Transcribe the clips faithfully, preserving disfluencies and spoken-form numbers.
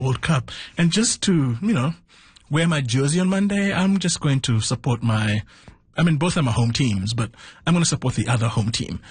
World Cup. And just to, you know, wear my jersey on Monday, I'm just going to support my, I mean, both are my home teams, but I'm going to support the other home team.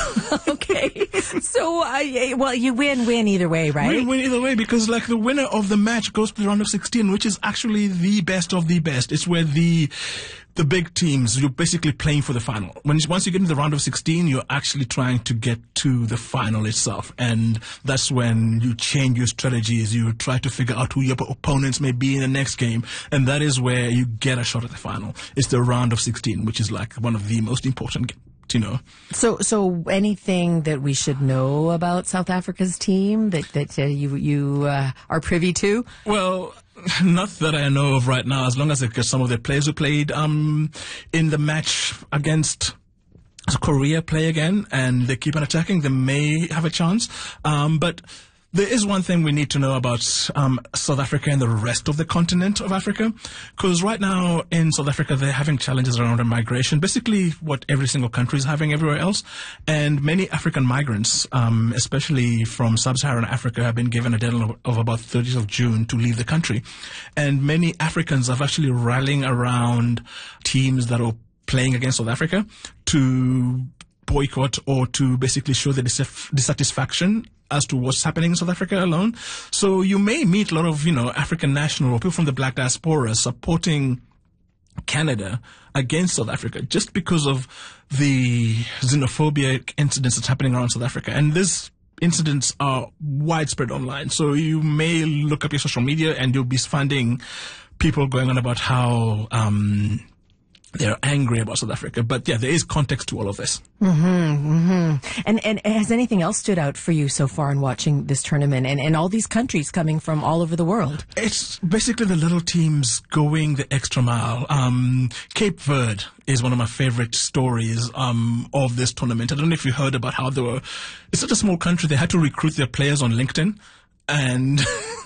Okay. So, uh, well, you win, win either way, right? Win, win either way, because like the winner of the match goes to the round of sixteen, which is actually the best of the best. It's where the the big teams, you're basically playing for the final. When once you get into the round of sixteen, you're actually trying to get to the final itself, and that's when you change your strategies. You try to figure out who your opponents may be in the next game, and that is where you get a shot at the final. It's the round of sixteen, which is like one of the most important games. You know. So, so anything that we should know about South Africa's team that that uh, you you uh, are privy to? Well, not that I know of right now. As long as because some of the players who played um in the match against Korea play again, and they keep on attacking, they may have a chance. Um, but there is one thing we need to know about um, South Africa and the rest of the continent of Africa, because right now in South Africa they're having challenges around migration, basically what every single country is having everywhere else, and many African migrants, um, especially from sub-Saharan Africa, have been given a deadline of, of about thirtieth of June to leave the country, and many Africans are actually rallying around teams that are playing against South Africa to boycott or to basically show their dis- dissatisfaction as to what's happening in South Africa alone. So you may meet a lot of, you know, African national or people from the black diaspora supporting Canada against South Africa just because of the xenophobic incidents that's happening around South Africa. And these incidents are widespread online. So you may look up your social media and you'll be finding people going on about how um they're angry about South Africa. But yeah, there is context to all of this. Mm-hmm, mm-hmm. And, and has anything else stood out for you so far in watching this tournament and, and all these countries coming from all over the world? It's basically the little teams going the extra mile. Um, Cape Verde is one of my favorite stories um, of this tournament. I don't know if you heard about how they were, it's such a small country, they had to recruit their players on LinkedIn. And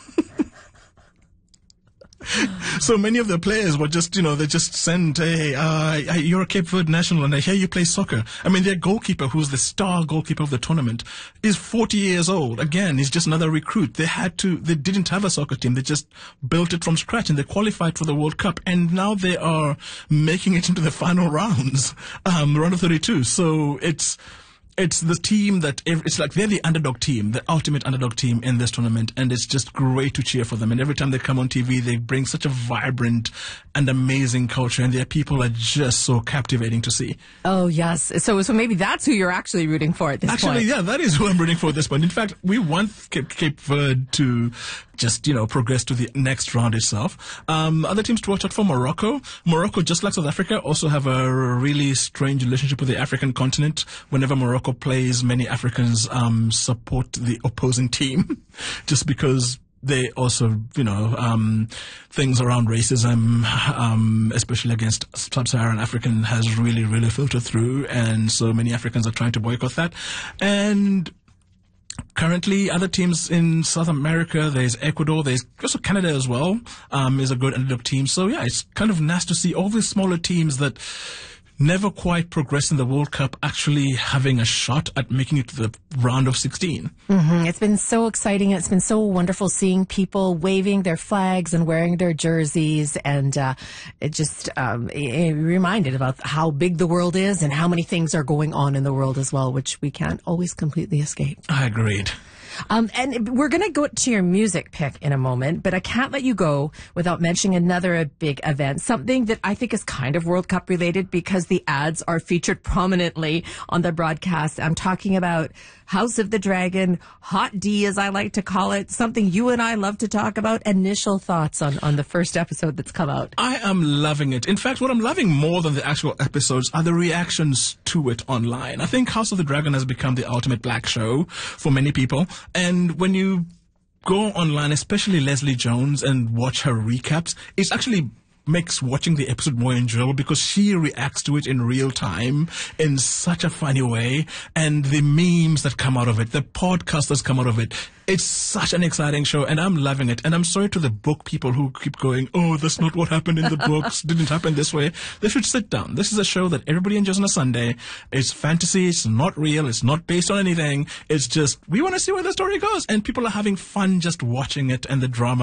so many of the players were just, you know, they just sent, hey, uh, you're a Cape Verde national and I hear you play soccer. I mean, their goalkeeper, who's the star goalkeeper of the tournament, is forty years old. Again, he's just another recruit. They had to, they didn't have a soccer team. They just built it from scratch and they qualified for the World Cup. And now they are making it into the final rounds, um, round of thirty-two. So it's, It's the team that, it's like they're the underdog team, the ultimate underdog team in this tournament, and it's just great to cheer for them. And every time they come on T V, they bring such a vibrant and amazing culture, and their people are just so captivating to see. Oh, yes. So so maybe that's who you're actually rooting for at this actually, point. Actually, yeah, that is who I'm rooting for at this point. In fact, we want Cape, Cape Verde to just, you know, progress to the next round itself. Um, other teams to watch out for: Morocco. Morocco, just like South Africa, also have a really strange relationship with the African continent. Whenever Morocco plays, many Africans um, support the opposing team just because they also, you know, um, things around racism, um, especially against sub-Saharan African, has really, really filtered through. And so many Africans are trying to boycott that. And currently, other teams in South America, there's Ecuador, there's also Canada as well, um, is a good underdog team. So yeah, it's kind of nice to see all these smaller teams that never quite progressed in the World Cup actually having a shot at making it to the round of sixteen. Mm-hmm. It's been so exciting. It's been so wonderful seeing people waving their flags and wearing their jerseys, and uh, it just um, it, it reminded about how big the world is and how many things are going on in the world as well, which we can't always completely escape. I agreed. Um, and we're going to go to your music pick in a moment, but I can't let you go without mentioning another big event, something that I think is kind of World Cup related because the ads are featured prominently on the broadcast. I'm talking about House of the Dragon, Hot D as I like to call it, something you and I love to talk about. Initial thoughts on, on the first episode that's come out. I am loving it. In fact, what I'm loving more than the actual episodes are the reactions to it online. I think House of the Dragon has become the ultimate black show for many people. And when you go online, especially Leslie Jones, and watch her recaps, it's actually makes watching the episode more enjoyable because she reacts to it in real time in such a funny way. And the memes that come out of it, the podcasts that come out of it, it's such an exciting show, and I'm loving it. And I'm sorry to the book people who keep going, oh, that's not what happened in the books. Didn't happen this way. They should sit down. This is a show that everybody enjoys on a Sunday. It's fantasy. It's not real. It's not based on anything. It's just, we want to see where the story goes. And people are having fun just watching it and the drama.